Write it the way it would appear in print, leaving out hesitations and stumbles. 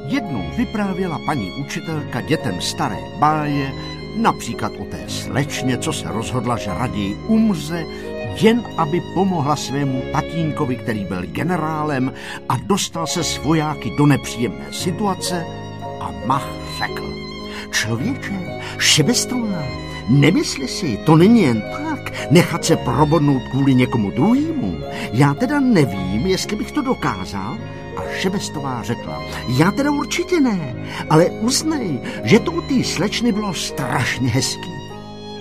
Jednou vyprávěla paní učitelka dětem staré báje, například o té slečně, co se rozhodla, že raději umře, jen aby pomohla svému tatínkovi, který byl generálem a dostal se s vojáky do nepříjemné situace, a Mach řekl: člověče, šebestová, nemysli si, to není jen tak, nechat se probodnout kvůli někomu druhému. Já teda nevím, jestli bych to dokázal. A Šebestová řekla: já teda určitě ne, ale uznej, že to u té slečny bylo strašně hezký.